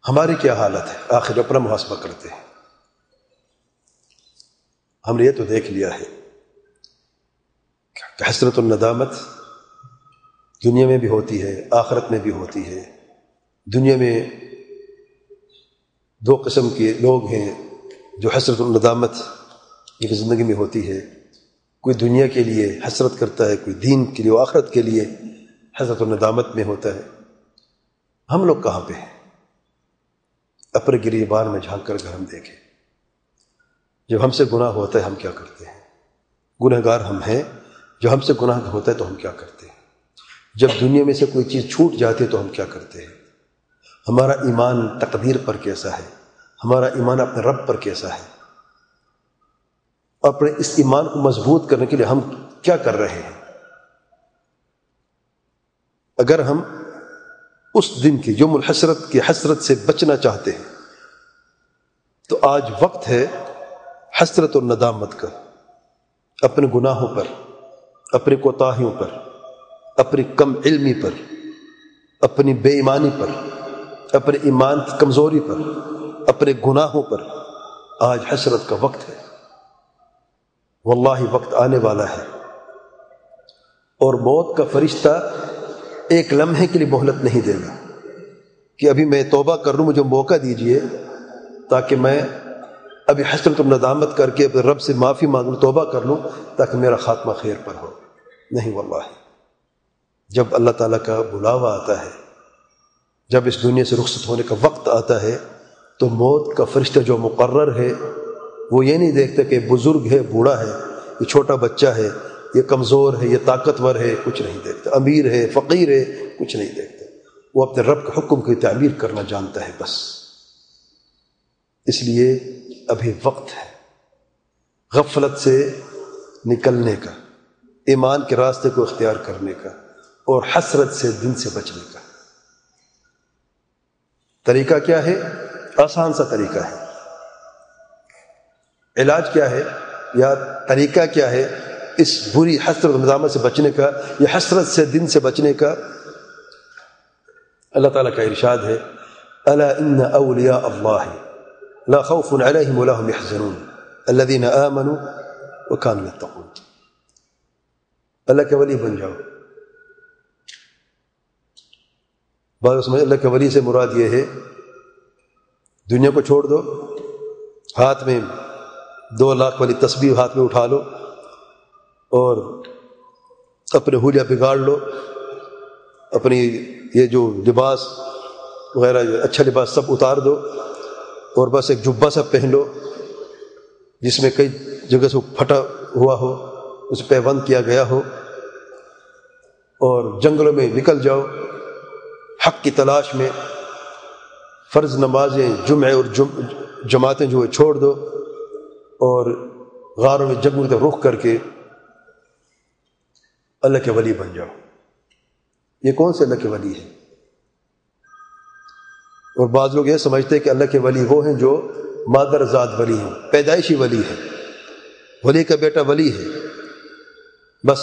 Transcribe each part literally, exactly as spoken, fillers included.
ہماری کیا حالت ہے؟ آخر اپنا محاسبہ کرتے ہیں۔ ہم نے یہ تو دیکھ لیا ہے کہ حسرت الندامت دنیا میں بھی ہوتی ہے، آخرت میں بھی ہوتی ہے۔ دنیا میں دو قسم کے لوگ ہیں جو حسرت الندامت ایک زندگی میں ہوتی ہے۔ کوئی دنیا کے لیے حسرت کرتا ہے، کوئی دین کے لیے و آخرت کے لیے حسرت الندامت میں ہوتا ہے۔ ہم لوگ کہاں پہ ہیں؟ اپنے گریبان میں جھانک کر ہم دیکھیں، جب ہم سے گناہ ہوتا ہے ہم کیا کرتے ہیں؟ گناہ گار ہم ہیں۔ جو ہم سے گناہ ہوتا ہے تو ہم کیا کرتے ہیں؟ جب دنیا میں سے کوئی چیز چھوٹ جاتی ہے تو ہم کیا کرتے ہیں؟ ہمارا ایمان تقدیر پر کیسا ہے؟ ہمارا ایمان اپنے رب پر کیسا ہے؟ اپنے اس ایمان کو مضبوط کرنے کے لیے ہم کیا کر رہے ہیں؟ اگر ہم اس دن کی یوم الحسرت کی حسرت سے بچنا چاہتے ہیں تو آج وقت ہے حسرت اور ندامت کا، اپنے گناہوں پر، اپنی کوتاہیوں پر، اپنی کم علمی پر، اپنی بے ایمانی پر، اپنے ایمان کی کمزوری پر، اپنے گناہوں پر آج حسرت کا وقت ہے۔ واللہ وقت آنے والا ہے اور موت کا فرشتہ ایک لمحے کے لیے مہلت نہیں دے گا کہ ابھی میں توبہ کر لوں، مجھے موقع دیجئے تاکہ میں ابھی حسرت الندامت کر کے رب سے معافی مانگ لوں، توبہ کر لوں تاکہ میرا خاتمہ خیر پر ہو۔ نہیں واللہ، جب اللہ تعالیٰ کا بلاوا آتا ہے، جب اس دنیا سے رخصت ہونے کا وقت آتا ہے تو موت کا فرشتہ جو مقرر ہے وہ یہ نہیں دیکھتا کہ بزرگ ہے، بوڑھا ہے، یہ چھوٹا بچہ ہے، یہ کمزور ہے، یہ طاقتور ہے، کچھ نہیں دیکھتا، امیر ہے، فقیر ہے، کچھ نہیں دیکھتا۔ وہ اپنے رب کے حکم کی تعمیر کرنا جانتا ہے بس۔ اس لیے ابھی وقت ہے غفلت سے نکلنے کا، ایمان کے راستے کو اختیار کرنے کا اور حسرت سے دن سے بچنے کا۔ طریقہ کیا ہے؟ آسان سا طریقہ ہے۔ علاج کیا ہے یا طریقہ کیا ہے اس بری حسرت و ندامت سے بچنے کا، یہ حسرت سے دن سے بچنے کا؟ اللہ تعالیٰ کا ارشاد ہے، الا ان اولیاء اللہ لا خوف علیہم ولا هم يحزنون الذین آمنوا وكانوا يتقون۔ اللہ کے ولی بن جاؤ۔ بعض سمجھ اللہ کے ولی سے مراد یہ ہے دنیا کو چھوڑ دو، ہاتھ میں دو لاکھ والی تسبیح ہاتھ میں اٹھا لو اور اپنے حلیہ بگاڑ لو، اپنی یہ جو لباس وغیرہ اچھا لباس سب اتار دو اور بس ایک جبہ سا پہن لو جس میں کئی جگہ سے پھٹا ہوا ہو، اسے پیوند کیا گیا ہو، اور جنگلوں میں نکل جاؤ حق کی تلاش میں، فرض نمازیں جمعے اور جم جماعتیں جو ہے چھوڑ دو اور غاروں میں جنگلوں کی طرف رخ کر کے اللہ کے ولی بن جاؤ۔ یہ کون سے اللہ کے ولی ہے؟ اور بعض لوگ یہ سمجھتے ہیں کہ اللہ کے ولی وہ ہیں جو مادر زاد ولی ہیں، پیدائشی ولی ہے، ولی کا بیٹا ولی ہے، بس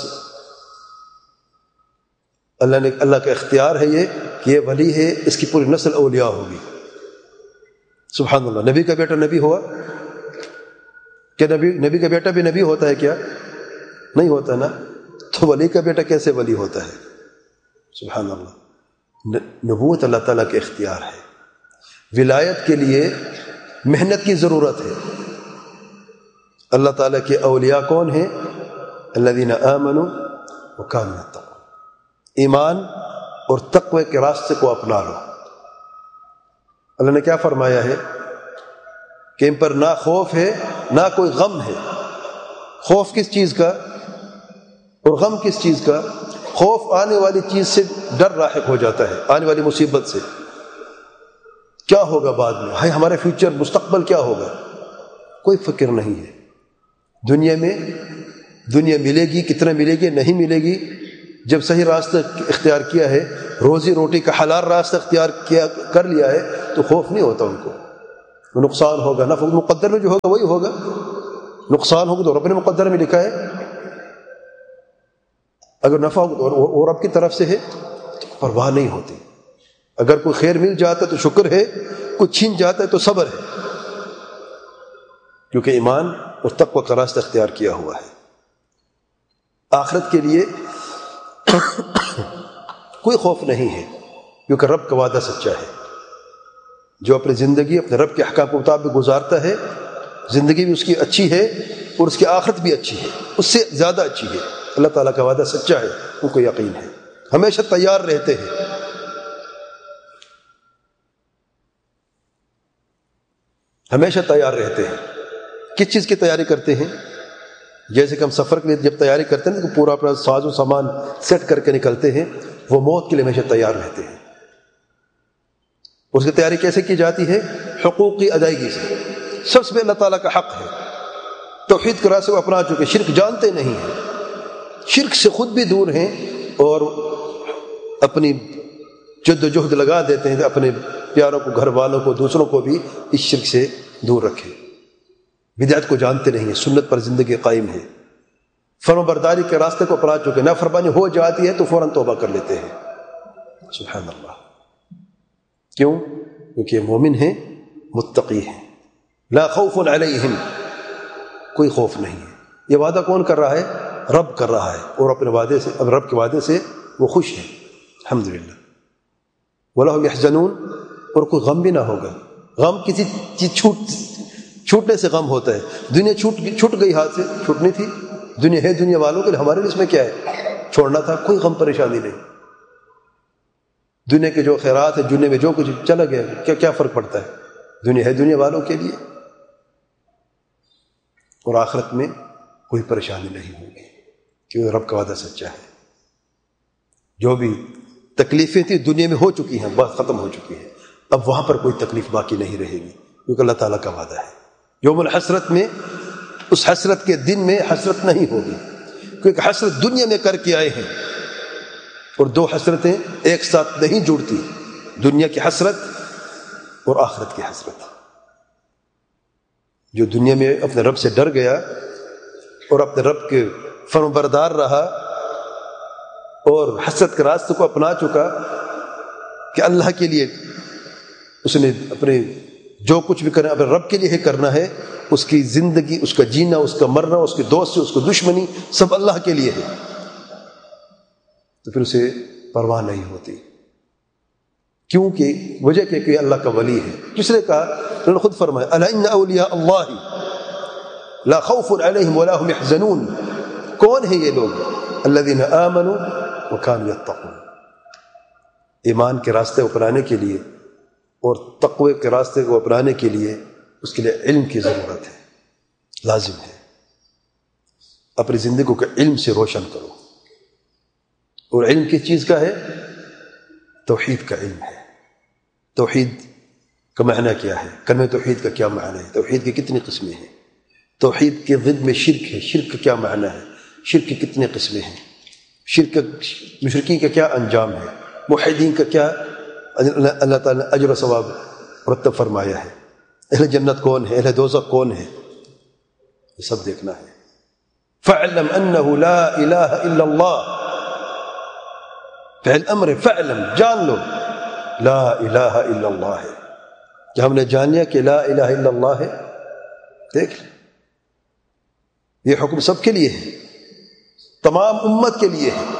اللہ نے اللہ کا اختیار ہے یہ کہ یہ ولی ہے، اس کی پوری نسل اولیاء ہوگی۔ سبحان اللہ۔ نبی کا بیٹا نبی ہوا کہ نبی نبی کا بیٹا بھی نبی ہوتا ہے کیا؟ نہیں ہوتا نا، تو ولی کا بیٹا کیسے ولی ہوتا ہے؟ سبحان اللہ۔ نبوت اللہ تعالیٰ کے اختیار ہے۔ ولایت کے لیے محنت کی ضرورت ہے۔ اللہ تعالیٰ کے اولیاء کون ہیں؟ الذین آمنوا وکانوا یتقون۔ ایمان اور تقوی کے راستے کو اپنا لو۔ اللہ نے کیا فرمایا ہے کہ ان پر نہ خوف ہے نہ کوئی غم ہے۔ خوف کس چیز کا اور غم کس چیز کا؟ خوف آنے والی چیز سے ڈر لاحق ہو جاتا ہے، آنے والی مصیبت سے، کیا ہوگا بعد میں، ہے ہمارا فیوچر، مستقبل کیا ہوگا، کوئی فکر نہیں ہے۔ دنیا میں دنیا ملے گی، کتنا ملے گی، نہیں ملے گی، جب صحیح راستہ اختیار کیا ہے، روزی روٹی کا حلال راستہ اختیار کیا کر لیا ہے تو خوف نہیں ہوتا ان کو۔ نقصان ہوگا، نفع مقدر میں جو ہوگا وہی ہوگا، نقصان ہوگا تو رب نے مقدر میں لکھا ہے، اگر نفع ہوگا تو وہ رب کی طرف سے ہے تو پرواہ نہیں ہوتی۔ اگر کوئی خیر مل جاتا ہے تو شکر ہے، کوئی چھین جاتا ہے تو صبر ہے، کیونکہ ایمان اور تقوی کا راستہ اختیار کیا ہوا ہے۔ آخرت کے لیے کوئی خوف نہیں ہے، کیونکہ رب کا وعدہ سچا ہے۔ جو اپنی زندگی اپنے رب کے احکام کے مطابق گزارتا ہے، زندگی بھی اس کی اچھی ہے اور اس کی آخرت بھی اچھی ہے، اس سے زیادہ اچھی ہے۔ اللہ تعالیٰ کا وعدہ سچا ہے، ان کو یقین ہے، ہمیشہ تیار رہتے ہیں۔ ہمیشہ تیار رہتے ہیں۔ کس چیز کی تیاری کرتے ہیں؟ جیسے کہ ہم سفر کے لیے جب تیاری کرتے ہیں تو پورا اپنا ساز و سامان سیٹ کر کے نکلتے ہیں، وہ موت کے لیے ہمیشہ تیار رہتے ہیں۔ اس کی تیاری کیسے کی جاتی ہے؟ حقوق کی ادائیگی سے۔ سب سے اللہ تعالیٰ کا حق ہے، توحید کے راستے کو اپنا چکے، شرک جانتے نہیں ہیں، شرک سے خود بھی دور ہیں اور اپنی جد و جہد لگا دیتے ہیں کہ اپنے پیاروں کو، گھر والوں کو، دوسروں کو بھی اس شرک سے دور رکھیں۔ بدعت کو جانتے نہیں ہیں، سنت پر زندگی قائم ہے، فرما برداری کے راستے کو اپنا چکے، نافرمانی ہو جاتی ہے تو فوراً توبہ کر لیتے ہیں۔ سبحان اللہ۔ کیوں؟ کیونکہ یہ مومن ہیں، متقی ہیں۔ لا خوف علیہم، کوئی خوف نہیں ہے۔ یہ وعدہ کون کر رہا ہے؟ رب کر رہا ہے، اور اپنے وعدے سے، اب رب کے وعدے سے وہ خوش ہیں، الحمدللہ۔ وَلَهُمْ يَحْزَنُونَ، اور کوئی غم بھی نہ ہوگا۔ غم کسی چیز چھوٹ چھوٹنے سے غم ہوتا ہے۔ دنیا چھوٹ چھوٹ گئی ہاتھ سے، چھوٹنی تھی، دنیا ہے دنیا والوں کے لیے، ہمارے لیے اس میں کیا ہے؟ چھوڑنا تھا، کوئی غم پریشانی نہیں۔ دنیا کے جو خیرات ہے، دنیا میں جو کچھ چلا گیا، کیا کیا فرق پڑتا ہے؟ دنیا ہے دنیا والوں کے لیے، اور آخرت میں کوئی پریشانی نہیں ہوگی، کیونکہ رب کا وعدہ سچا ہے۔ جو بھی تکلیفیں تھیں دنیا میں ہو چکی ہیں، بس ختم ہو چکی ہیں، اب وہاں پر کوئی تکلیف باقی نہیں رہے گی، کیونکہ اللہ تعالیٰ کا وعدہ ہے۔ یوم الحسرت میں، اس حسرت کے دن میں حسرت نہیں ہوگی، کیونکہ حسرت دنیا میں کر کے آئے ہیں، اور دو حسرتیں ایک ساتھ نہیں جڑتی، دنیا کی حسرت اور آخرت کی حسرت۔ جو دنیا میں اپنے رب سے ڈر گیا اور اپنے رب کے فرم بردار رہا اور حسرت کے راستے کو اپنا چکا کہ اللہ کے لیے اس نے اپنے جو کچھ بھی کرنا اپنے رب کے لیے ہی کرنا ہے، اس کی زندگی، اس کا جینا، اس کا مرنا، اس کے دوست سے، اس کو دشمنی، سب اللہ کے لیے ہے، تو پھر اسے پرواہ نہیں ہوتی، کیونکہ وجہ کہ کہ اللہ کا ولی ہے۔ کس نے کہا؟ انہوں نے خود فرمایا، الا ان اولیاء اللہ لا خوف علیہم ولا هم يحزنون۔ کون ہیں یہ لوگ؟ الذین آمنوا وکانوا یتقون۔ ایمان کے راستے اپنانے کے لیے اور تقوی کے راستے کو اپنانے کے لیے اس کے لیے علم کی ضرورت ہے، لازم ہے۔ اپنی زندگی کو علم سے روشن کرو، اور علم کس چیز کا ہے؟ توحید کا علم ہے۔ توحید کا معنی کیا ہے؟ کلمہ توحید کا کیا معنی ہے؟ توحید کی کتنی قسمیں ہیں؟ توحید کے ضد میں شرک ہے، شرک کا کیا معنی ہے؟ شرک کی کتنے قسمیں ہیں؟ شرک مشرکین کا کیا انجام ہے؟ موحدین کا کیا اللہ تعالیٰ نے اجر و ثواب مرتب فرمایا ہے؟ اہل جنت کون ہے؟ اہل دوزخ کون ہے؟ یہ سب دیکھنا ہے۔ فَاعْلَمْ أَنَّهُ لَا إِلَهَ إِلَّا اللَّهُ، فعل امر، فعلم، جان لو لا الہ الا اللہ ہے۔ کہ ہم نے جان لیا کہ لا الہ الا اللہ ہے، دیکھ لیں، یہ حکم سب کے لیے ہے، تمام امت کے لیے ہے۔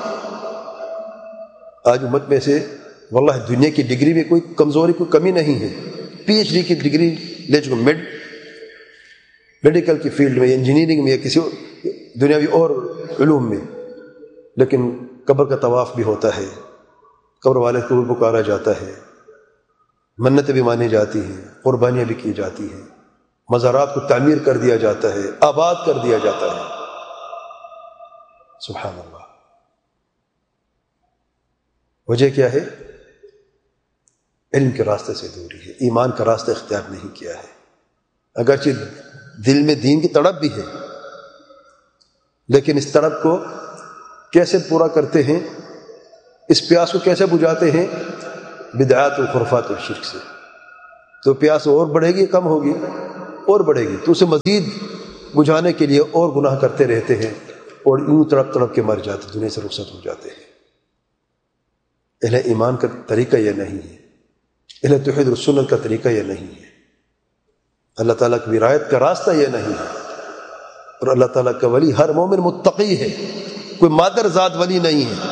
آج امت میں سے واللہ دنیا کی ڈگری میں کوئی کمزوری، کوئی کمی نہیں ہے، پی ایچ ڈی کی ڈگری لے چکے، میڈ میڈیکل کی فیلڈ میں، انجینئرنگ میں، یا کسی دنیاوی اور علوم میں، لیکن قبر کا طواف بھی ہوتا ہے، قبر والے کو بھی پکارا جاتا ہے، منتیں بھی مانی جاتی ہیں، قربانیاں بھی کی جاتی ہیں، مزارات کو تعمیر کر دیا جاتا ہے، آباد کر دیا جاتا ہے۔ سبحان اللہ۔ وجہ کیا ہے؟ علم کے راستے سے دوری ہے، ایمان کا راستہ اختیار نہیں کیا ہے۔ اگرچہ دل میں دین کی تڑپ بھی ہے، لیکن اس تڑپ کو کیسے پورا کرتے ہیں؟ اس پیاس کو کیسے بجھاتے ہیں؟ بدعات و خرافات و شرک سے۔ تو پیاس اور بڑھے گی، کم ہوگی؟ اور بڑھے گی، تو اسے مزید بجھانے کے لیے اور گناہ کرتے رہتے ہیں، اور یوں تڑپ تڑپ کے مر جاتے، دنیا سے رخصت ہو جاتے ہیں۔ اہل ایمان کا طریقہ یہ نہیں ہے۔ اہل توحید اور سنت کا طریقہ یہ نہیں ہے، اللہ تعالیٰ کی ولایت کا راستہ یہ نہیں ہے، اور اللہ تعالیٰ کا ولی ہر مومن متقی ہے، کوئی مادر ذات ولی نہیں ہے۔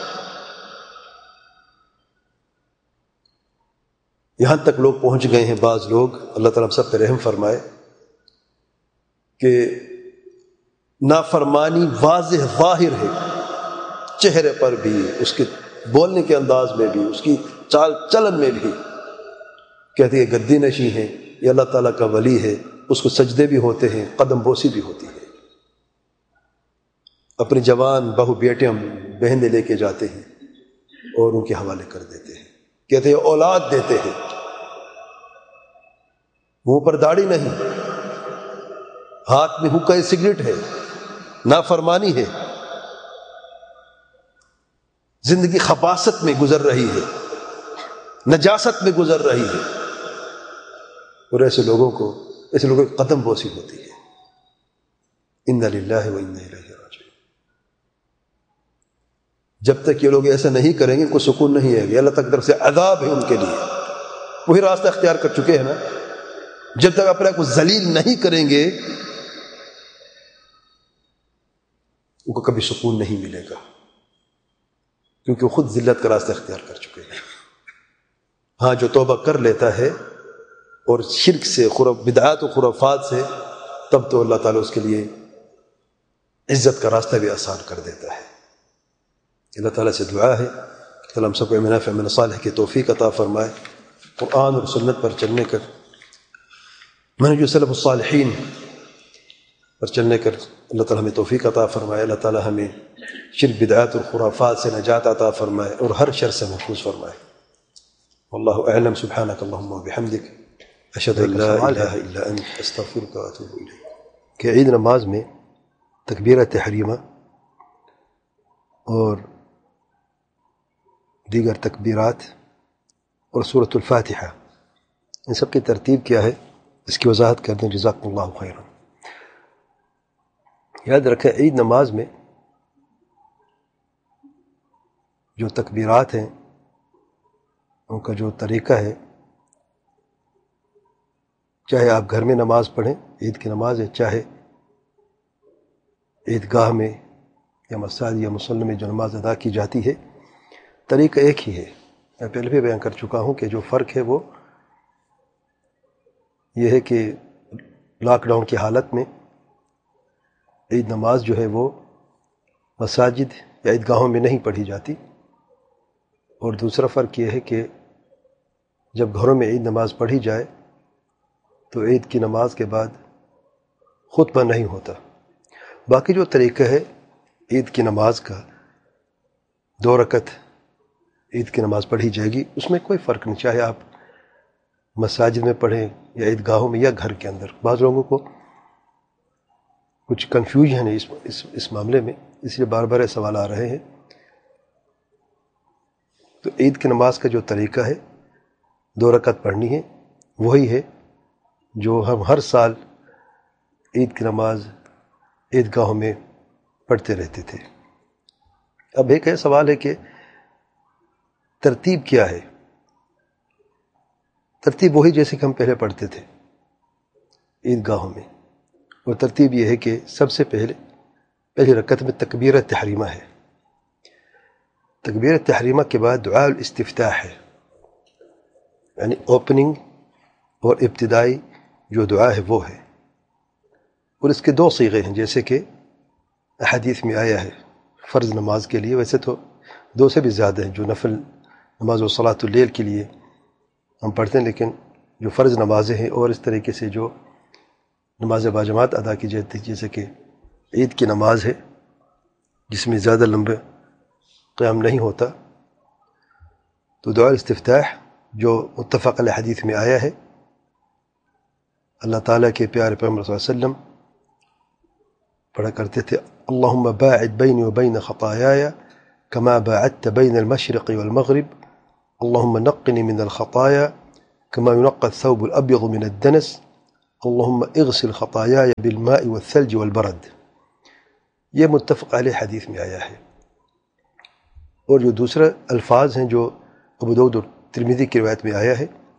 یہاں تک لوگ پہنچ گئے ہیں، بعض لوگ، اللہ تعالیٰ ہم سب پہ رحم فرمائے، کہ نافرمانی واضح ظاہر ہے، چہرے پر بھی، اس کے بولنے کے انداز میں بھی، اس کی چال چلن میں بھی، کہتے ہیں گدی نشی ہے، یہ اللہ تعالیٰ کا ولی ہے، اس کو سجدے بھی ہوتے ہیں، قدم بوسی بھی ہوتی ہے، اپنی جوان بہو بیٹیاں بہنیں لے کے جاتے ہیں اور ان کے حوالے کر دیتے ہیں، کہتے ہیں اولاد دیتے ہیں، منہ پر داڑھی نہیں، ہاتھ میں حقہ سگریٹ ہے، نافرمانی ہے، زندگی خباثت میں گزر رہی ہے، نجاست میں گزر رہی ہے، اور ایسے لوگوں کو ایسے لوگوں کی قدم بوسی ہوتی ہے۔ انا للہ و انا الیہ راجعون۔ جب تک یہ لوگ ایسا نہیں کریں گے، کوئی سکون نہیں ہے گا، اللہ تک طرف سے عذاب ہے ان کے لیے، وہی راستہ اختیار کر چکے ہیں نا۔ جب تک اپنے کو ذلیل نہیں کریں گے، ان کو کبھی سکون نہیں ملے گا، کیونکہ وہ خود ذلت کا راستہ اختیار کر چکے ہیں۔ ہاں، جو توبہ کر لیتا ہے اور شرک سے، بدعات و خرافات سے، تب تو اللہ تعالیٰ اس کے لیے عزت کا راستہ بھی آسان کر دیتا ہے۔ اللہ تعالیٰ سے دعا ہے کہ اللہ ہم سب کو علم نافع عمل صالح کی توفیق عطا فرمائے، قرآن اور سنت پر چلنے کر، منہج سلف الصالحین پر چلنے کر اللہ تعالیٰ ہمیں توفیق عطا فرمائے، اللہ تعالیٰ ہمیں شرک، بدعات اور خرافات سے نجات عطا فرمائے اور ہر شر سے محفوظ فرمائے۔ واللہ اعلم، سبحانک اللہم و بحمدک، اشہد ان لا الہ الا انت، استغفرک و اتوب الیک۔ کہ عید نماز میں تکبیرہ تحریمہ اور دیگر تکبیرات اور سورۃ الفاتحہ، ان سب کی ترتیب کیا ہے، اس کی وضاحت کر دیں، جزاکم اللہ خیرا۔ یاد رکھیں، عید نماز میں جو تکبیرات ہیں، ان کا جو طریقہ ہے، چاہے آپ گھر میں نماز پڑھیں، عید کی نماز ہے، چاہے عیدگاہ میں یا مساجد یا مصلی میں جو نماز ادا کی جاتی ہے، طریقہ ایک ہی ہے۔ میں پہلے بھی بیان کر چکا ہوں کہ جو فرق ہے وہ یہ ہے کہ لاک ڈاؤن کی حالت میں عید نماز جو ہے وہ مساجد یا عیدگاہوں میں نہیں پڑھی جاتی، اور دوسرا فرق یہ ہے کہ جب گھروں میں عید نماز پڑھی جائے تو عید کی نماز کے بعد خطبہ نہیں ہوتا۔ باقی جو طریقہ ہے عید کی نماز کا، دو رکعت عید کی نماز پڑھی جائے گی، اس میں کوئی فرق نہیں، چاہے آپ مساجد میں پڑھیں یا عیدگاہوں میں یا گھر کے اندر۔ بعض لوگوں کو کچھ کنفیوژن ہے اس اس, اس معاملے میں، اس لیے بار بار یہ سوال آ رہے ہیں۔ تو عید کی نماز کا جو طریقہ ہے دو رکعت پڑھنی ہے، وہی ہے جو ہم ہر سال عید کی نماز عیدگاہوں میں پڑھتے رہتے تھے۔ اب ایک ہے سوال ہے کہ ترتیب کیا ہے؟ ترتیب وہی جیسے کہ ہم پہلے پڑھتے تھے عیدگاہوں میں، اور ترتیب یہ ہے کہ سب سے پہلے پہلی رکعت میں تکبیرہ تحریمہ ہے، تکبیرہ تحریمہ کے بعد دعاء الاستفتاح ہے، یعنی اوپننگ اور ابتدائی جو دعا ہے وہ ہے، اور اس کے دو صیغے ہیں جیسے کہ احادیث میں آیا ہے فرض نماز کے لیے، ویسے تو دو سے بھی زیادہ ہیں جو نفل نماز و صلاۃ اللیل کے لیے ہم پڑھتے ہیں، لیکن جو فرض نمازیں ہیں اور اس طریقے سے جو نماز باجماعت ادا کی جاتی ہے، جیسے کہ عید کی نماز ہے جس میں زیادہ لمبے قیام نہیں ہوتا، تو دعاء الاستفتاح جو متفق علیہ حدیث میں آیا ہے، اللہ تعالیٰ کے پیارے پیغمبر صلی اللہ علیہ وسلم پڑھا کرتے تھے، اللہم باعد بینی و بین خطایایا کما باعدت بین المشرق والمغرب، اللہم نقنی من الخطایا کما ينقى الثوب الابيض من الدنس، اللہم اغسل خطایایا بالماء والثلج والبرد۔ یہ متفق علیہ حدیث میں آیا ہے، اور جو دوسرے الفاظ ہیں جو ابو داؤد اور ترمذی کی روایت میں آیا ہے،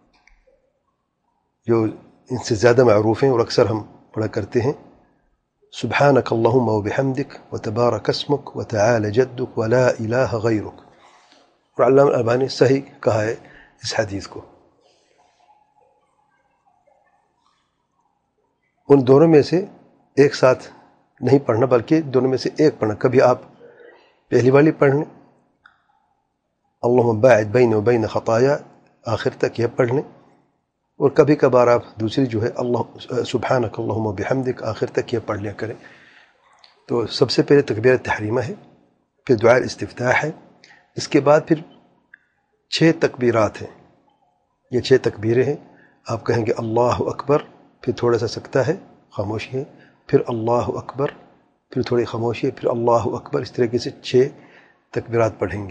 جو ان سے زیادہ معروف ہیں اور اکثر ہم پڑھا کرتے ہیں، سبحانک اللہم و بحمدک و تبارک اسمک و تعالی جدک و لا الہ غیرک. اور علامہ الالبانی نے صحیح کہا ہے اس حدیث کو. ان دونوں میں سے ایک ساتھ نہیں پڑھنا، بلکہ دونوں میں سے ایک پڑھنا. کبھی آپ پہلی والی پڑھ لیں، اللہم باعد بین و بین خطایا، آخر تک یہ پڑھ لیں. اور کبھی کبھار آپ دوسری جو ہے اللہ سبحانک اللہم و بحمدک آخر تک یہ پڑھ لیا کریں. تو سب سے پہلے تکبیر تحریمہ ہے، پھر دعا الاستفتاح ہے، اس کے بعد پھر چھ تکبیرات ہیں. یہ چھ تکبیریں ہیں. آپ کہیں گے اللہ اکبر، پھر تھوڑا سا سکتہ ہے، خاموشی ہے، پھر اللہ اکبر، پھر تھوڑی خاموشی ہے، پھر اللہ اکبر. اس طریقے سے چھ تکبیرات پڑھیں گے.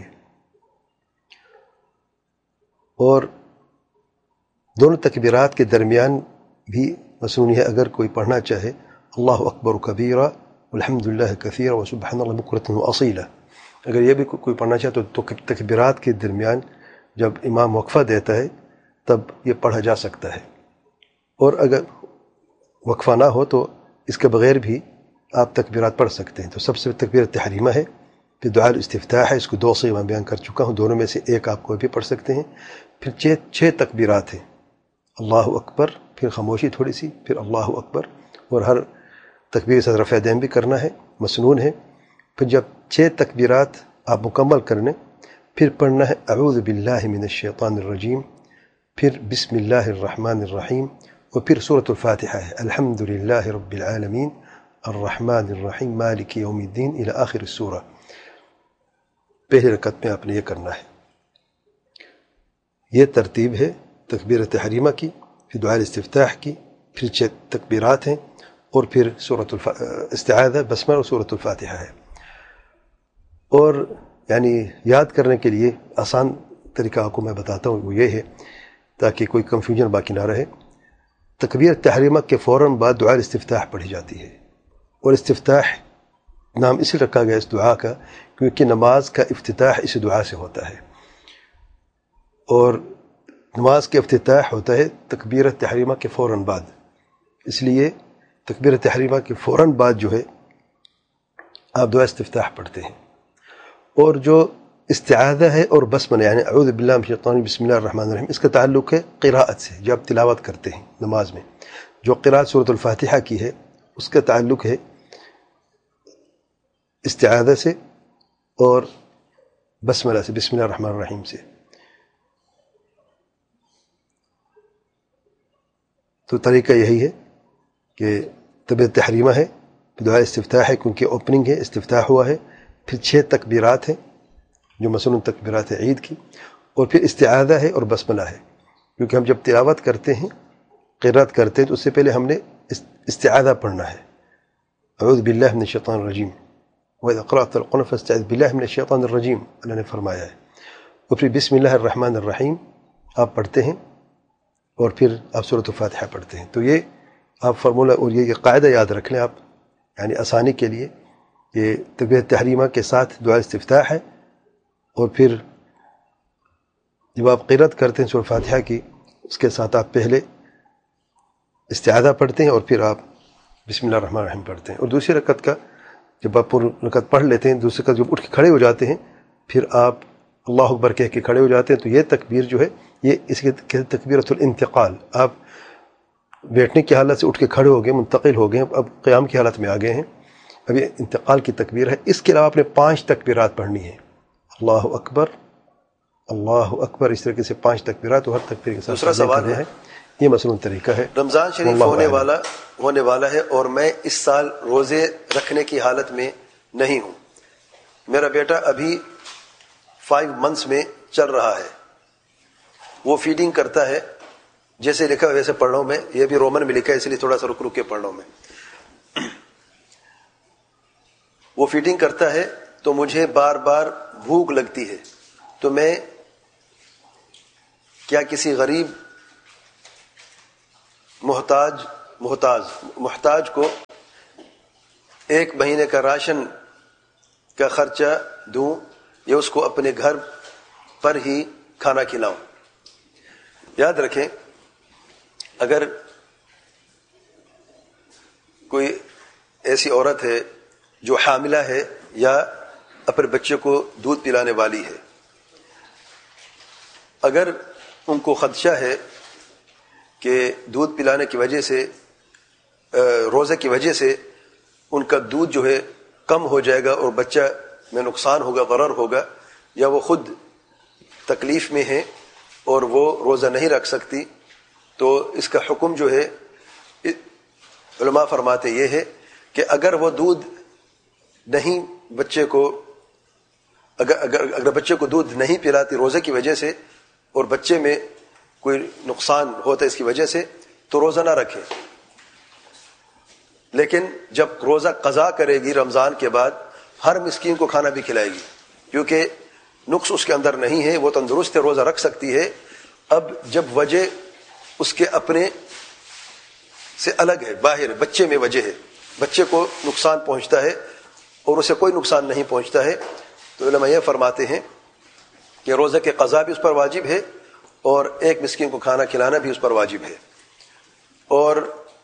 اور دونوں تکبیرات کے درمیان بھی مسنون ہے، اگر کوئی پڑھنا چاہے اللہ اکبر کبیرہ والحمد للہ کثیرہ وسبحان اللہ بکرۃ واصیلہ، اگر یہ بھی کوئی پڑھنا چاہے تو تکبیرات کے درمیان جب امام وقفہ دیتا ہے تب یہ پڑھا جا سکتا ہے. اور اگر وقفہ نہ ہو تو اس کے بغیر بھی آپ تکبیرات پڑھ سکتے ہیں. تو سب سے تکبیر تحریمہ ہے، پھر دعا الاستفتاح ہے، اس کو دو سے میں بیان کر چکا ہوں، دونوں میں سے ایک آپ کوئی بھی پڑھ سکتے ہیں. پھر چھ چھ تکبیرات ہیں، اللہ اکبر، پھر خاموشی تھوڑی سی، پھر اللہ اکبر. اور ہر تکبیر سے رفع دین بھی کرنا ہے، مسنون ہے. پھر جب چھ تکبیرات آپ مکمل کرنے، پھر پڑھنا ہے اعوذ باللہ من الشیطان الرجیم، پھر بسم اللہ الرحمن الرحیم، اور پھر سورۃ الفاتحہ ہے، الحمد للہ رب العالمین الرحمن الرحیم مالک یوم الدین الی آخر السورہ. پہلی رکعت میں آپ نے یہ کرنا ہے. یہ ترتیب ہے تکبیر تحریمہ کی، پھر دعا الاستفتاح کی، پھر چھ تکبیرات ہیں، اور پھر سورۃ الف استعاذہ، بسمہ اور سورۃ الفاتحہ ہے. اور یعنی یاد کرنے کے لیے آسان طریقہ آپ کو میں بتاتا ہوں، وہ یہ ہے تاکہ کوئی کنفیوژن باقی نہ رہے. تکبیر تحریمہ کے فوراً بعد دعا الاستفتاح پڑھی جاتی ہے. اور استفتاح نام اسی رکھا گیا اس دعا کا کیونکہ نماز کا افتتاح اس دعا سے ہوتا ہے. اور نماز کے افتتاح ہوتا ہے تکبیر تحریمہ کے فوراً بعد، اس لیے تکبیر تحریمہ کے فوراً بعد جو ہے آپ دعا استفتاح پڑھتے ہیں. اور جو استعاذہ ہے اور بسملہ یعنی اعوذ باللہ من الشیطان بسم اللہ الرحمن الرحیم، اس کا تعلق ہے قراءت سے. جب تلاوت کرتے ہیں نماز میں، جو قراءت سورۃ الفاتحہ کی ہے اس کا تعلق ہے استعاذہ سے اور بسملہ سے، بسم اللہ الرحمن الرحیم سے. تو طریقہ یہی ہے کہ تکبیر تحریمہ ہے، دعا استفتاح ہے کیونکہ اوپننگ ہے، استفتاح ہوا ہے، پھر چھ تکبیرات ہیں جو مثلاً تکبیرات عید کی، اور پھر استعاذہ ہے اور بسملہ ہے. کیونکہ ہم جب تلاوت کرتے ہیں، قرات کرتے ہیں، تو اس سے پہلے ہم نے استعاذہ پڑھنا ہے، اعوذ باللہ من الشیطان الرجیم، وَإِذَا قَرَأْتَ الْقُرْآنَ فَاسْتَعِذْ بِاللَّهِ مِنَ الشَّيْطَانِ الرَّجِيمِ، اللہ نے فرمایا ہے. اور پھر بسم اللہ الرحمن الرحیم آپ پڑھتے ہیں، اور پھر آپ سورۃ الفاتحہ پڑھتے ہیں. تو یہ آپ فارمولہ اور یہ قاعدہ یاد رکھ لیں آپ، یعنی آسانی کے لیے. یہ تکبیر تحریمہ کے ساتھ دعا استفتاح ہے، اور پھر جب آپ قرات کرتے ہیں سورۃ الفاتحہ کی، اس کے ساتھ آپ پہلے استعاذہ پڑھتے ہیں اور پھر آپ بسم اللہ الرحمن الرحیم پڑھتے ہیں. اور دوسری رکعت کا جب آپ پوری رکعت پڑھ لیتے ہیں، دوسری رکعت جب اٹھ کے کھڑے ہو جاتے ہیں، پھر آپ اللہ اکبر کہہ کے کھڑے ہو جاتے ہیں. تو یہ تکبیر جو ہے یہ اس کے تکبیرۃ الانتقال، آپ بیٹھنے کی حالت سے اٹھ کے کھڑے ہو گئے، منتقل ہو گئے، اب قیام کی حالت میں آ گئے ہیں. اب یہ انتقال کی تکبیر ہے. اس کے علاوہ آپ نے پانچ تکبیرات پڑھنی ہیں، اللہ اکبر اللہ اکبر، اس طریقے سے پانچ تکبیرات، اور ہر تکبیر کے ساتھ. دوسرا سوال ہے، یہ مثلاً طریقہ ہے. رمضان شریف ہونے والا ہونے والا ہے اور میں اس سال روزے رکھنے کی حالت میں نہیں ہوں. میرا بیٹا ابھی فائیو منتھس میں چل رہا ہے، وہ فیڈنگ کرتا ہے، جیسے لکھا ویسے پڑھ رہا ہوں میں. یہ بھی رومن میں لکھا ہے اس لیے تھوڑا سا رک رک کے پڑھ رہا ہوں میں. وہ فیڈنگ کرتا ہے تو مجھے بار بار بھوک لگتی ہے، تو میں کیا کسی غریب محتاج محتاج محتاج کو ایک مہینے کا راشن کا خرچہ دوں یا اس کو اپنے گھر پر ہی کھانا کھلاؤں؟ یاد رکھیں اگر کوئی ایسی عورت ہے جو حاملہ ہے یا اپنے بچے کو دودھ پلانے والی ہے، اگر ان کو خدشہ ہے کہ دودھ پلانے کی وجہ سے، روزے کی وجہ سے ان کا دودھ جو ہے کم ہو جائے گا اور بچہ میں نقصان ہوگا، غرر ہوگا، یا وہ خود تکلیف میں ہے اور وہ روزہ نہیں رکھ سکتی، تو اس کا حکم جو ہے علماء فرماتے یہ ہے کہ اگر وہ دودھ نہیں بچے کو اگر اگر اگر بچے کو دودھ نہیں پلاتی روزے کی وجہ سے اور بچے میں کوئی نقصان ہوتا ہے اس کی وجہ سے، تو روزہ نہ رکھے. لیکن جب روزہ قضا کرے گی رمضان کے بعد، ہر مسکین کو کھانا بھی کھلائے گی، کیونکہ نقص اس کے اندر نہیں ہے، وہ تندرست ہے، روزہ رکھ سکتی ہے. اب جب وجہ اس کے اپنے سے الگ ہے، باہر بچے میں وجہ ہے، بچے کو نقصان پہنچتا ہے اور اسے کوئی نقصان نہیں پہنچتا ہے، تو علماء یہ فرماتے ہیں کہ روزہ کے قضا بھی اس پر واجب ہے اور ایک مسکین کو کھانا کھلانا بھی اس پر واجب ہے. اور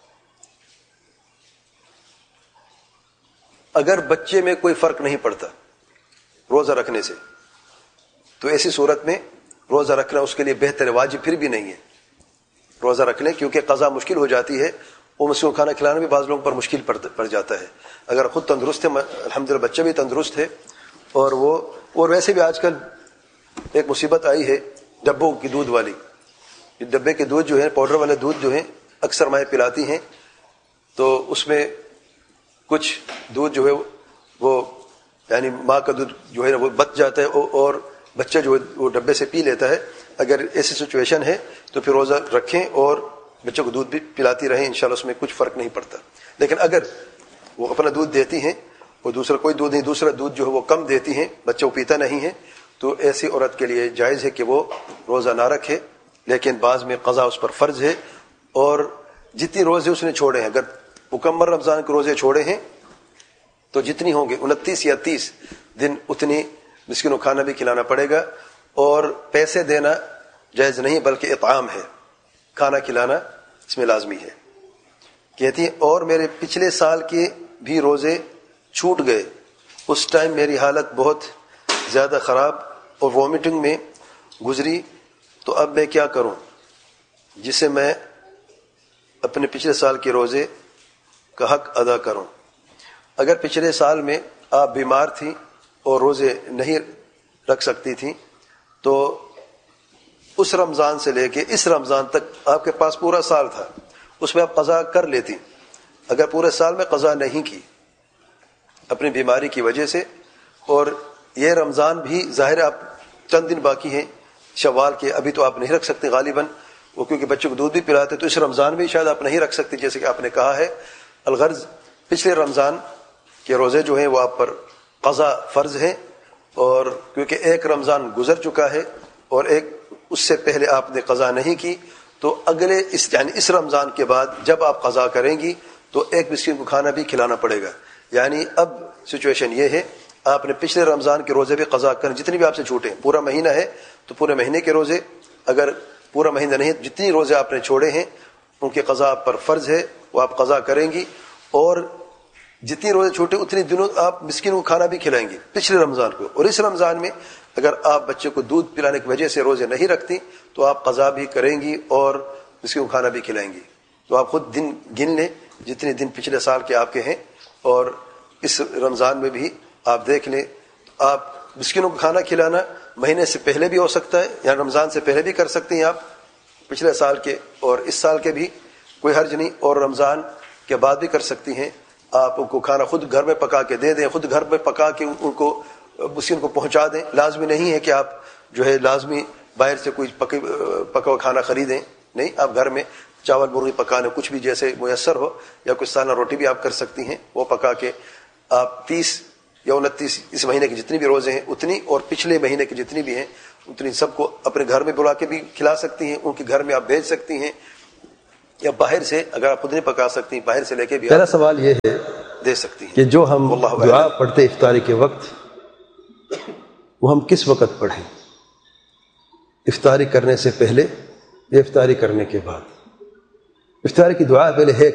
اگر بچے میں کوئی فرق نہیں پڑتا روزہ رکھنے سے، تو ایسی صورت میں روزہ رکھنا اس کے لیے بہتر ہے، واجب پھر بھی نہیں ہے روزہ رکھ لیں، کیونکہ قضا مشکل ہو جاتی ہے. وہ مسکین کو کھانا کھلانا بھی بعض لوگوں پر مشکل پڑ جاتا ہے. اگر خود تندرست ہے، الحمدللہ بچہ بھی تندرست ہے، اور وہ اور ویسے بھی آج کل ایک مصیبت آئی ہے ڈبوں کی دودھ والی. یہ ڈبے کے دودھ جو ہے، پاؤڈر والے دودھ جو ہیں، اکثر مائیں پلاتی ہیں، تو اس میں کچھ دودھ جو ہے وہ یعنی ماں کا دودھ جو ہے وہ بچ جاتا ہے اور بچہ جو ہے وہ ڈبے سے پی لیتا ہے. اگر ایسی سچویشن ہے تو پھر روزہ رکھیں اور بچوں کو دودھ بھی پلاتی رہیں، انشاءاللہ اس میں کچھ فرق نہیں پڑتا. لیکن اگر وہ اپنا دودھ دیتی ہیں اور دوسرا کوئی دودھ نہیں، دوسرا دودھ جو ہے وہ کم دیتی ہیں، بچہ وہ پیتا نہیں ہے، تو ایسی عورت کے لیے جائز ہے کہ وہ روزہ نہ رکھے. لیکن بعض میں قضا اس پر فرض ہے، اور جتنی روزے اس نے چھوڑے ہیں، اگر مکمل رمضان کے روزے چھوڑے ہیں تو جتنی ہوں گے انتیس یا تیس دن اتنی مسکینوں کو کھانا بھی کھلانا پڑے گا. اور پیسے دینا جائز نہیں بلکہ اطعام ہے، کھانا کھلانا اس میں لازمی ہے. کہتی ہیں اور میرے پچھلے سال کے بھی روزے چھوٹ گئے، اس ٹائم میری حالت بہت زیادہ خراب اور وومٹنگ میں گزری، تو اب میں کیا کروں جسے میں اپنے پچھلے سال کے روزے کا حق ادا کروں؟ اگر پچھلے سال میں آپ بیمار تھی اور روزے نہیں رکھ سکتی تھیں، تو اس رمضان سے لے کے اس رمضان تک آپ کے پاس پورا سال تھا، اس میں آپ قضا کر لیتی. اگر پورے سال میں قضا نہیں کی اپنی بیماری کی وجہ سے، اور یہ رمضان بھی ظاہر آپ چند دن باقی ہیں شوال کے، ابھی تو آپ نہیں رکھ سکتے غالباً، وہ کیونکہ بچوں کو دودھ بھی پلاتے، تو اس رمضان میں شاید آپ نہیں رکھ سکتے جیسے کہ آپ نے کہا ہے. الغرض پچھلے رمضان کے روزے جو ہیں وہ آپ پر قضا فرض ہیں، اور کیونکہ ایک رمضان گزر چکا ہے اور ایک اس سے پہلے آپ نے قضا نہیں کی، تو اگلے اس یعنی اس رمضان کے بعد جب آپ قضا کریں گی تو ایک مسکین کو کھانا بھی کھلانا پڑے گا. یعنی اب سچویشن یہ ہے، آپ نے پچھلے رمضان کے روزے بھی قضا کریں، جتنی بھی آپ سے چھوٹے، پورا مہینہ ہے تو پورے مہینے کے روزے، اگر پورا مہینہ نہیں جتنی روزے آپ نے چھوڑے ہیں ان کے قضا آپ پر فرض ہے، وہ آپ قضا کریں گی. اور جتنی روزے چھوٹے اتنی دنوں آپ مسکین کو کھانا بھی کھلائیں گی پچھلے رمضان کو. اور اس رمضان میں اگر آپ بچے کو دودھ پلانے کی وجہ سے روزے نہیں رکھتی تو آپ قضا بھی کریں گی اور مسکین کو کھانا بھی کھلائیں گی. تو آپ خود دن گن لیں جتنے دن پچھلے سال کے آپ کے ہیں، اور اس رمضان میں بھی آپ دیکھ لیں. آپ مسکینوں کو کھانا کھلانا مہینے سے پہلے بھی ہو سکتا ہے، یا رمضان سے پہلے بھی کر سکتے ہیں آپ، پچھلے سال کے اور اس سال کے بھی کوئی حرج نہیں، اور رمضان کے بعد بھی کر سکتی ہیں. آپ ان کو کھانا خود گھر میں پکا کے دے دیں، خود گھر میں پکا کے ان کو مسکین کو پہنچا دیں. لازمی نہیں ہے کہ آپ جو ہے لازمی باہر سے کوئی پکا ہوا کھانا خریدیں، نہیں، آپ گھر میں چاول مرغی پکانے کچھ بھی جیسے میسر ہو، یا کچھ سالہ روٹی بھی آپ کر سکتی ہیں، وہ پکا کے آپ تیس یا انتیس اس مہینے کے جتنی بھی روزے ہیں اتنی، اور پچھلے مہینے کے جتنی بھی ہیں اتنی سب کو اپنے گھر میں بلا کے بھی کھلا سکتی ہیں، ان کے گھر میں آپ بھیج سکتی ہیں، یا باہر سے اگر آپ خود نہیں پکا سکتی باہر سے لے کے بھی. پہلا سوال یہ ہے دے سکتی ہیں کہ جو ہم دعا پڑھتے افطاری کے وقت، وہ ہم کس وقت پڑھیں؟ افطاری کرنے سے پہلے یا افطاری کرنے کے بعد؟ افطار کی دعا پہلے ہے